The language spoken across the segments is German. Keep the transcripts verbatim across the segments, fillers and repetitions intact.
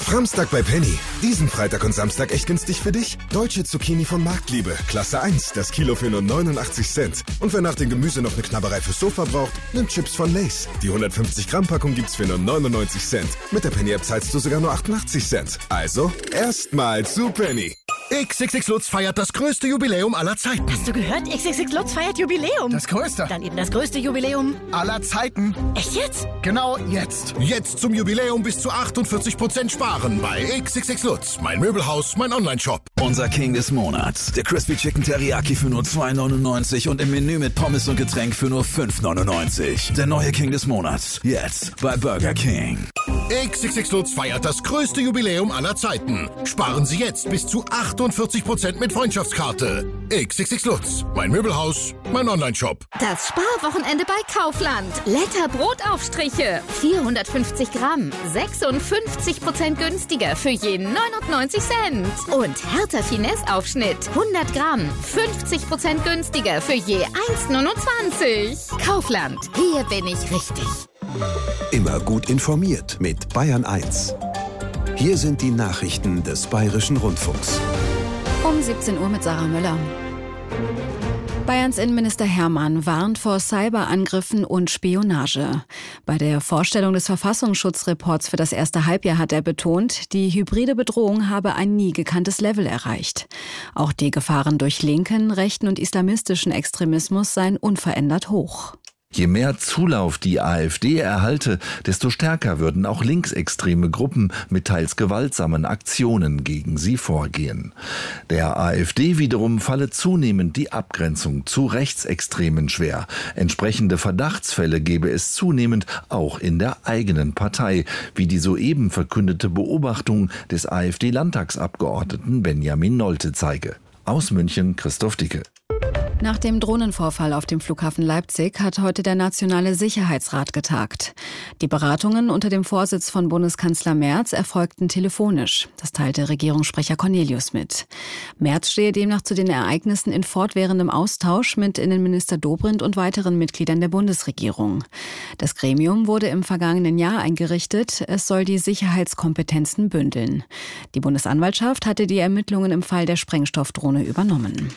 Samstag bei Penny. Diesen Freitag und Samstag echt günstig für dich. Deutsche Zucchini von Marktliebe. Klasse eins, das Kilo für nur neunundachtzig Cent. Und wer nach dem Gemüse noch eine Knabberei fürs Sofa braucht, nimmt Chips von Lay's. Die hundertfünfzig Gramm Packung gibt's für nur neunundneunzig Cent. Mit der Penny-App zahlst du sogar nur achtundachtzig Cent. Also, erstmal zu Penny. X X X Lutz feiert das größte Jubiläum aller Zeiten. Hast du gehört? X X X Lutz feiert Jubiläum. Das größte? Dann eben das größte Jubiläum aller Zeiten. Echt jetzt? Genau jetzt. Jetzt zum Jubiläum bis zu achtundvierzig Prozent sparen bei X X X Lutz. Mein Möbelhaus, mein Onlineshop. Unser King des Monats. Der Crispy Chicken Teriyaki für nur zwei neunundneunzig und im Menü mit Pommes und Getränk für nur fünf neunundneunzig. Der neue King des Monats. Jetzt bei Burger King. X X X Lutz feiert das größte Jubiläum aller Zeiten. Sparen Sie jetzt bis zu achtundvierzig Prozent mit Freundschaftskarte. X X X Lutz. Mein Möbelhaus, mein Onlineshop. Das Sparwochenende bei Kaufland. Letter Brotaufstriche. vierhundertfünfzig Gramm. sechsundfünfzig Prozent günstiger für je neunundneunzig Cent. Und Hertha Finesse Aufschnitt. hundert Gramm. fünfzig Prozent günstiger für je eins neunundzwanzig. Kaufland. Hier bin ich richtig. Immer gut informiert mit Bayern eins. Hier sind die Nachrichten des Bayerischen Rundfunks. Um siebzehn Uhr mit Sarah Müller. Bayerns Innenminister Hermann warnt vor Cyberangriffen und Spionage. Bei der Vorstellung des Verfassungsschutzreports für das erste Halbjahr hat er betont, die hybride Bedrohung habe ein nie gekanntes Level erreicht. Auch die Gefahren durch linken, rechten und islamistischen Extremismus seien unverändert hoch. Je mehr Zulauf die AfD erhalte, desto stärker würden auch linksextreme Gruppen mit teils gewaltsamen Aktionen gegen sie vorgehen. Der AfD wiederum falle zunehmend die Abgrenzung zu Rechtsextremen schwer. Entsprechende Verdachtsfälle gebe es zunehmend auch in der eigenen Partei, wie die soeben verkündete Beobachtung des AfD-Landtagsabgeordneten Benjamin Nolte zeige. Aus München Christoph Dicke. Nach dem Drohnenvorfall auf dem Flughafen Leipzig hat heute der Nationale Sicherheitsrat getagt. Die Beratungen unter dem Vorsitz von Bundeskanzler Merz erfolgten telefonisch. Das teilte Regierungssprecher Cornelius mit. Merz stehe demnach zu den Ereignissen in fortwährendem Austausch mit Innenminister Dobrindt und weiteren Mitgliedern der Bundesregierung. Das Gremium wurde im vergangenen Jahr eingerichtet. Es soll die Sicherheitskompetenzen bündeln. Die Bundesanwaltschaft hatte die Ermittlungen im Fall der Sprengstoffdrohne übernommen.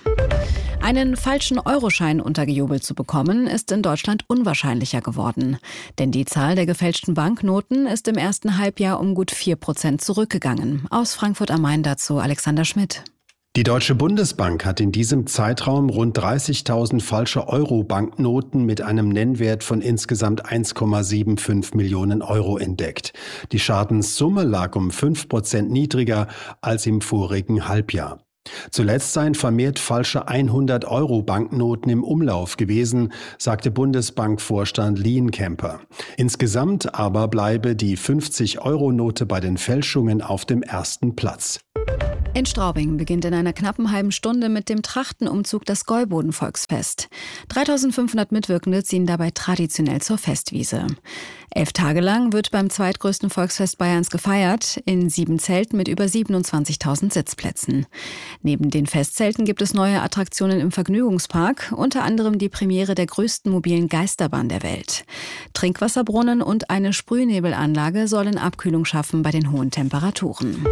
Einen falschen Euroschein untergejubelt zu bekommen, ist in Deutschland unwahrscheinlicher geworden. Denn die Zahl der gefälschten Banknoten ist im ersten Halbjahr um gut vier Prozent zurückgegangen. Aus Frankfurt am Main dazu Alexander Schmidt. Die Deutsche Bundesbank hat in diesem Zeitraum rund dreißigtausend falsche Euro-Banknoten mit einem Nennwert von insgesamt eins Komma fünfundsiebzig Millionen Euro entdeckt. Die Schadenssumme lag um fünf Prozent niedriger als im vorigen Halbjahr. Zuletzt seien vermehrt falsche hundert-Euro-Banknoten im Umlauf gewesen, sagte Bundesbankvorstand Lienkemper. Insgesamt aber bleibe die fünfzig-Euro-Note bei den Fälschungen auf dem ersten Platz. In Straubing beginnt in einer knappen halben Stunde mit dem Trachtenumzug das Gäuboden-Volksfest. dreitausendfünfhundert Mitwirkende ziehen dabei traditionell zur Festwiese. Elf Tage lang wird beim zweitgrößten Volksfest Bayerns gefeiert, in sieben Zelten mit über siebenundzwanzigtausend Sitzplätzen. Neben den Festzelten gibt es neue Attraktionen im Vergnügungspark, unter anderem die Premiere der größten mobilen Geisterbahn der Welt. Trinkwasserbrunnen und eine Sprühnebelanlage sollen Abkühlung schaffen bei den hohen Temperaturen.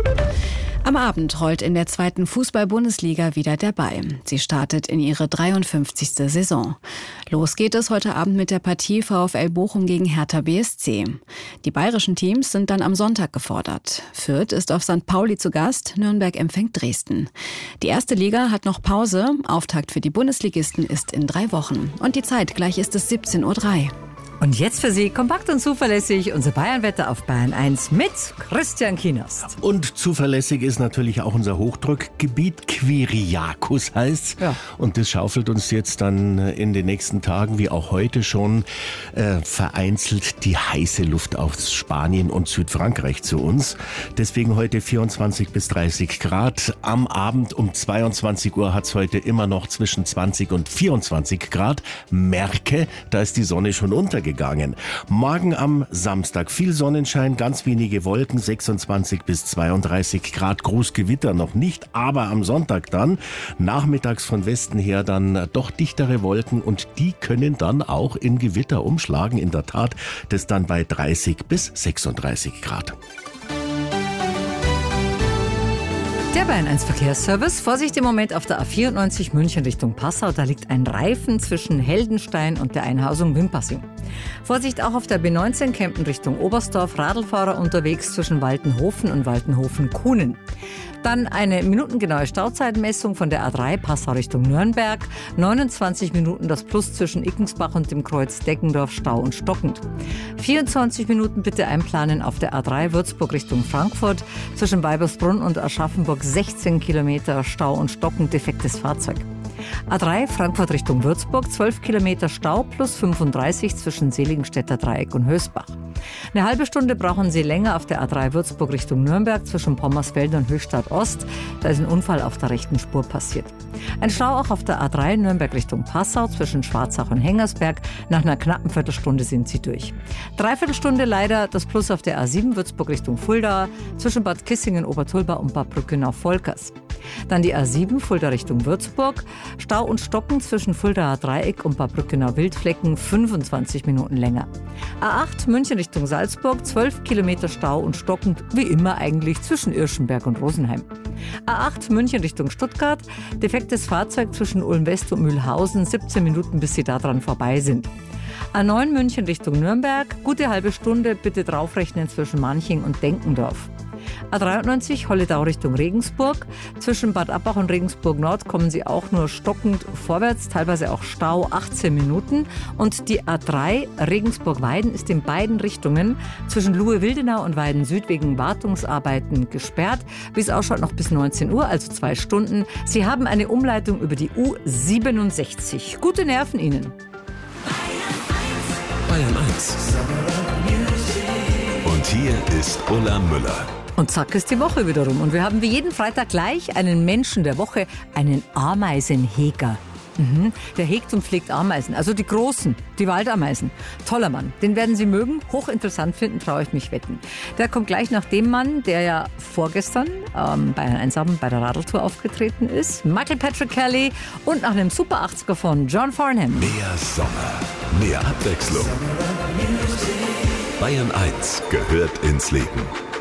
Am Abend rollt in der zweiten Fußball-Bundesliga wieder der Ball. Sie startet in ihre dreiundfünfzigste Saison. Los geht es heute Abend mit der Partie VfL Bochum gegen Hertha B S C. Die bayerischen Teams sind dann am Sonntag gefordert. Fürth ist auf Sankt Pauli zu Gast, Nürnberg empfängt Dresden. Die erste Liga hat noch Pause. Auftakt für die Bundesligisten ist in drei Wochen. Und die Zeit, gleich ist es siebzehn Uhr drei. Und jetzt für Sie kompakt und zuverlässig unser Bayernwetter auf Bayern eins mit Christian Kienast. Und zuverlässig ist natürlich auch unser Hochdruckgebiet, Kyriakos heißt's. Ja. Und das schaufelt uns jetzt dann in den nächsten Tagen, wie auch heute schon, äh, vereinzelt die heiße Luft aus Spanien und Südfrankreich zu uns. Deswegen heute vierundzwanzig bis dreißig Grad. Am Abend um zweiundzwanzig Uhr hat's heute immer noch zwischen zwanzig und vierundzwanzig Grad. Merke, da ist die Sonne schon untergegangen. Gegangen. Morgen am Samstag viel Sonnenschein, ganz wenige Wolken, sechsundzwanzig bis zweiunddreißig Grad, Großgewitter noch nicht, aber am Sonntag dann, nachmittags von Westen her dann doch dichtere Wolken und die können dann auch in Gewitter umschlagen, in der Tat, das dann bei dreißig bis sechsunddreißig Grad. Der Bayern eins Verkehrsservice. Vorsicht im Moment auf der A vierundneunzig München Richtung Passau. Da liegt ein Reifen zwischen Heldenstein und der Einhausung Wimpassing. Vorsicht auch auf der B neunzehn Kempten Richtung Oberstdorf. Radlfahrer unterwegs zwischen Waltenhofen und Waltenhofen-Kuhnen. Dann eine minutengenaue Stauzeitmessung von der A drei Passau Richtung Nürnberg. neunundzwanzig Minuten das Plus zwischen Ickensbach und dem Kreuz Deggendorf, Stau und stockend. vierundzwanzig Minuten bitte einplanen auf der A drei Würzburg Richtung Frankfurt. Zwischen Weibersbrunn und Aschaffenburg sechzehn Kilometer Stau und stockend, defektes Fahrzeug. A drei Frankfurt Richtung Würzburg, zwölf Kilometer Stau plus fünfunddreißig zwischen Seligenstädter Dreieck und Hösbach. Eine halbe Stunde brauchen Sie länger auf der A drei Würzburg Richtung Nürnberg zwischen Pommersfelde und Höchstadt Ost. Da ist ein Unfall auf der rechten Spur passiert. Ein Stau auch auf der A drei Nürnberg Richtung Passau zwischen Schwarzach und Hengersberg. Nach einer knappen Viertelstunde sind Sie durch. Dreiviertelstunde leider das Plus auf der A sieben Würzburg Richtung Fulda zwischen Bad Kissingen, Obertulba und Bad Brückenau-Volkers. Dann die A sieben Fulda Richtung Würzburg. Stau und Stocken zwischen Fuldaer Dreieck und Bad Brückenau-Wildflecken fünfundzwanzig Minuten länger. A acht München Richtung Salzburg, zwölf Kilometer Stau und stockend, wie immer eigentlich zwischen Irschenberg und Rosenheim. A acht München Richtung Stuttgart, defektes Fahrzeug zwischen Ulm-West und Mühlhausen, siebzehn Minuten, bis Sie daran vorbei sind. A neun München Richtung Nürnberg, gute halbe Stunde, bitte draufrechnen zwischen Manching und Denkendorf. A dreiundneunzig Holledau Richtung Regensburg. Zwischen Bad Abbach und Regensburg Nord kommen Sie auch nur stockend vorwärts, teilweise auch Stau, achtzehn Minuten. Und die A drei Regensburg-Weiden ist in beiden Richtungen zwischen Luhe-Wildenau und Weiden Süd wegen Wartungsarbeiten gesperrt. Wie es ausschaut, noch bis neunzehn Uhr, also zwei Stunden. Sie haben eine Umleitung über die U siebenundsechzig. Gute Nerven Ihnen. Bayern eins. Und hier ist Ulla Müller. Und zack ist die Woche wieder rum. Und wir haben wie jeden Freitag gleich einen Menschen der Woche, einen Ameisenheger. Mhm. Der hegt und pflegt Ameisen, also die großen, die Waldameisen. Toller Mann, den werden Sie mögen, hochinteressant finden, traue ich mich wetten. Der kommt gleich nach dem Mann, der ja vorgestern ähm, bei einer Einsamen bei der Radeltour aufgetreten ist, Michael Patrick Kelly, und nach einem Super achtziger von John Farnham. Mehr Sommer, mehr Abwechslung. Bayern eins gehört ins Leben.